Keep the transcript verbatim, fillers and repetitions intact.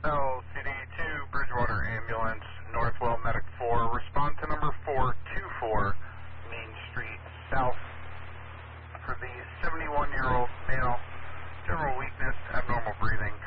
L C D two, Bridgewater Ambulance, Northwell Medic four, respond to number four two four, Main Street South, for the seventy-one-year-old male, general weakness, abnormal breathing,